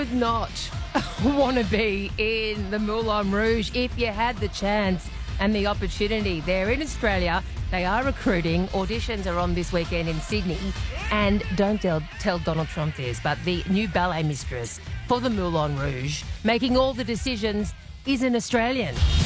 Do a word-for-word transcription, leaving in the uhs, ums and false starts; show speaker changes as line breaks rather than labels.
would not want to be in the Moulin Rouge if you had the chance and the opportunity. They're in Australia. They are recruiting. Auditions are on this weekend in Sydney. And don't tell, tell Donald Trump this, but the new ballet mistress for the Moulin Rouge, making all the decisions, is an Australian.